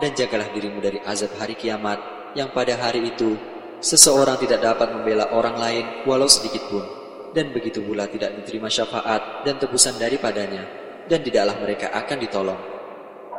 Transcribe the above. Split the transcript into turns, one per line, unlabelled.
dan jagalah dirimu dari azab hari kiamat, yang pada hari itu seseorang tidak dapat membela orang lain walau sedikit pun, dan begitu pula tidak diterima syafaat dan tebusan daripadanya, dan tidaklah mereka akan ditolong.